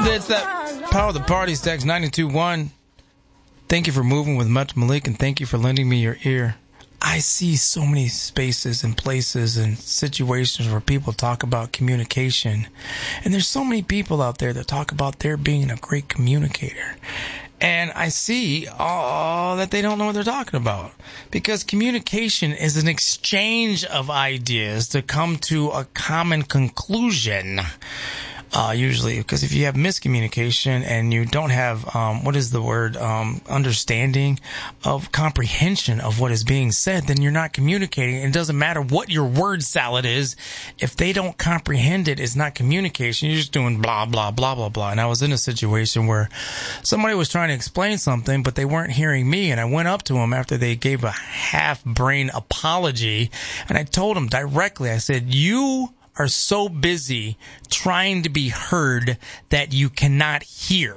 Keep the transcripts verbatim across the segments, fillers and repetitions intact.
That's that Power of the Party, Stacks ninety-two point one. Thank you for moving with Mutt Malik, and thank you for lending me your ear. I see so many spaces and places and situations where people talk about communication. And there's so many people out there that talk about their being a great communicator. And I see oh, that they don't know what they're talking about. Because communication is an exchange of ideas to come to a common conclusion. Uh, usually, because if you have miscommunication and you don't have, um, what is the word, um, understanding of comprehension of what is being said, then you're not communicating. It doesn't matter what your word salad is. If they don't comprehend it, it's not communication. You're just doing blah, blah, blah, blah, blah. And I was in a situation where somebody was trying to explain something, but they weren't hearing me. And I went up to them after they gave a half-brain apology. And I told them directly, I said, you are so busy trying to be heard that you cannot hear.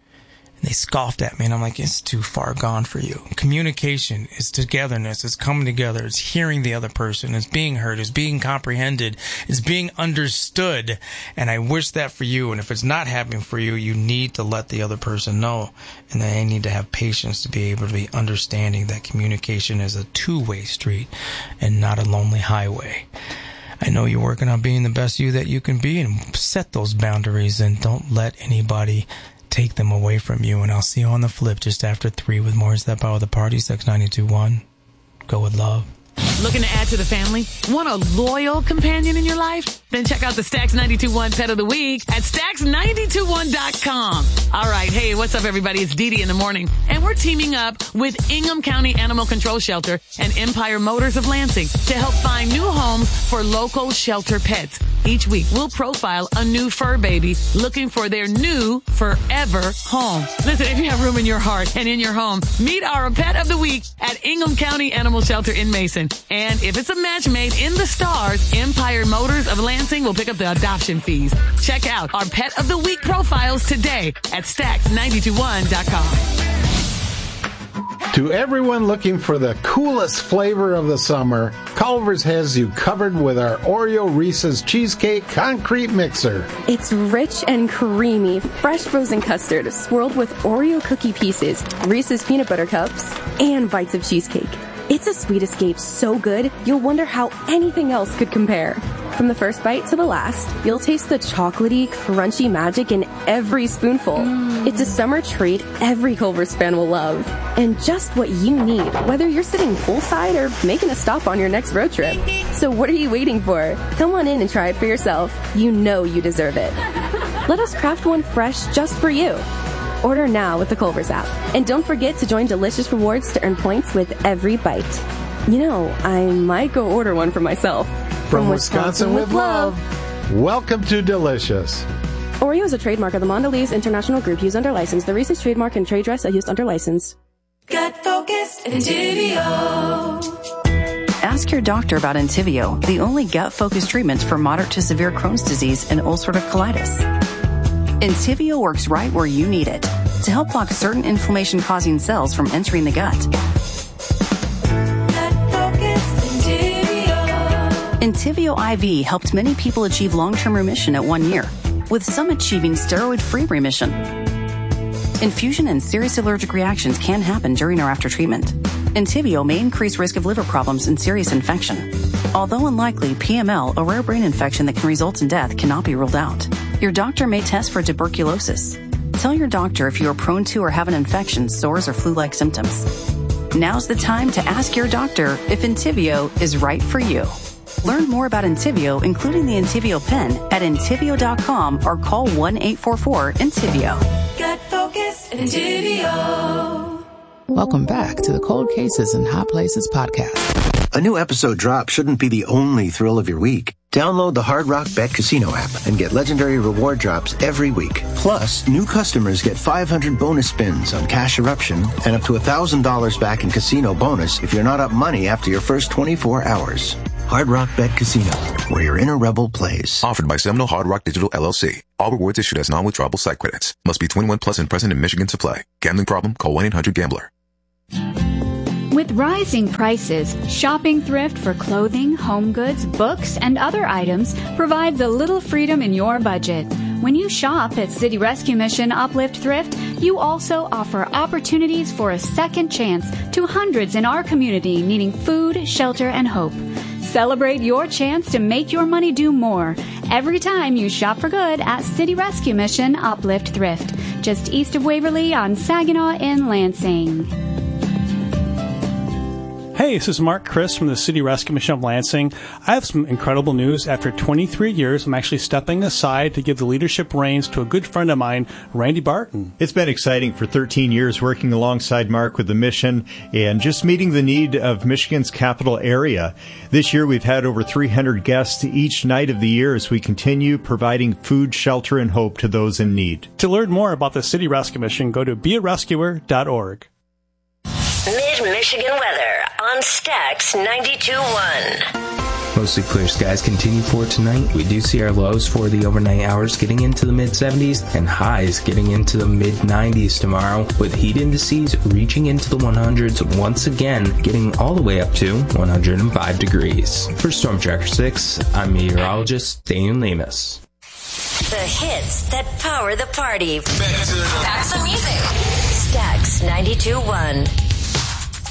And they scoffed at me, and I'm like, it's too far gone for you. Communication is togetherness. It's coming together. It's hearing the other person. It's being heard. It's being comprehended. It's being understood. And I wish that for you. And if it's not happening for you, you need to let the other person know. And they need to have patience to be able to be understanding that communication is a two-way street and not a lonely highway. I know you're working on being the best you that you can be, and set those boundaries and don't let anybody take them away from you. And I'll see you on the flip just after three with more Is That Power of the Party, Sex ninety-two point one. Go with love. Looking to add to the family? Want a loyal companion in your life? Then check out the Stacks ninety-two point one Pet of the Week at Stacks nine two one dot com. All right. Hey, what's up, everybody? It's Dee Dee in the morning. And we're teaming up with Ingham County Animal Control Shelter and Empire Motors of Lansing to help find new homes for local shelter pets. Each week, we'll profile a new fur baby looking for their new forever home. Listen, if you have room in your heart and in your home, meet our Pet of the Week at Ingham County Animal Shelter in Mason. And if it's a match made in the stars, Empire Motors of Lansing will pick up the adoption fees. Check out our Pet of the Week profiles today at Stacks nine two one dot com. To everyone looking for the coolest flavor of the summer, Culver's has you covered with our Oreo Reese's Cheesecake Concrete Mixer. It's rich and creamy, fresh frozen custard swirled with Oreo cookie pieces, Reese's peanut butter cups, and bites of cheesecake. It's a sweet escape so good, you'll wonder how anything else could compare. From the first bite to the last, you'll taste the chocolatey, crunchy magic in every spoonful. Mm. It's a summer treat every Culver's fan will love. And just what you need, whether you're sitting poolside or making a stop on your next road trip. So what are you waiting for? Come on in and try it for yourself. You know you deserve it. Let us craft one fresh just for you. Order now with the Culver's app. And don't forget to join Delicious Rewards to earn points with every bite. You know, I might go order one for myself. From, From Wisconsin, Wisconsin with love. love. Welcome to Delicious. Oreo is a trademark of the Mondelez International Group used under license. The Reese's trademark and trade dress are used under license. Gut Focused Entivio. Ask your doctor about Entivio, the only gut-focused treatment for moderate to severe Crohn's disease and ulcerative colitis. Entivio works right where you need it to help block certain inflammation-causing cells from entering the gut. Entivio I V helped many people achieve long-term remission at one year, with some achieving steroid-free remission. Infusion and serious allergic reactions can happen during or after treatment. Entivio may increase risk of liver problems and serious infection. Although unlikely, P M L, a rare brain infection that can result in death, cannot be ruled out. Your doctor may test for tuberculosis. Tell your doctor if you are prone to or have an infection, sores, or flu-like symptoms. Now's the time to ask your doctor if Entivio is right for you. Learn more about Entivio, including the Entivio pen, at Entivio dot com or call one eight four four Entivio. Gut Focused Entivio. Welcome back to the Cold Cases and Hot Places podcast. A new episode drop shouldn't be the only thrill of your week. Download the Hard Rock Bet Casino app and get legendary reward drops every week. Plus, new customers get five hundred bonus spins on Cash Eruption and up to one thousand dollars back in casino bonus if you're not up money after your first twenty-four hours. Hard Rock Bet Casino, where your inner rebel plays. Offered by Seminole Hard Rock Digital L L C. All rewards issued as non-withdrawable site credits. Must be twenty-one plus and present in Michigan to play. Gambling problem? Call one eight hundred gambler. With rising prices, shopping thrift for clothing, home goods, books, and other items provides a little freedom in your budget. When you shop at City Rescue Mission Uplift Thrift, you also offer opportunities for a second chance to hundreds in our community needing food, shelter, and hope. Celebrate your chance to make your money do more every time you shop for good at City Rescue Mission Uplift Thrift, just east of Waverly on Saginaw in Lansing. Hey, this is Mark Chris from the City Rescue Mission of Lansing. I have some incredible news. After twenty-three years, I'm actually stepping aside to give the leadership reins to a good friend of mine, Randy Barton. It's been exciting for thirteen years working alongside Mark with the mission and just meeting the need of Michigan's capital area. This year, we've had over three hundred guests each night of the year as we continue providing food, shelter, and hope to those in need. To learn more about the City Rescue Mission, go to be a rescuer dot org. Mid-Michigan weather on Stax ninety-two point one. Mostly clear skies continue for tonight. We do see our lows for the overnight hours getting into the mid seventies and highs getting into the mid nineties tomorrow, with heat indices reaching into the one hundreds once again, getting all the way up to one hundred five degrees. For Storm Tracker six, I'm meteorologist Daniel Namus. The hits that power the party. Back to the, Back to the music. Stax ninety-two point one.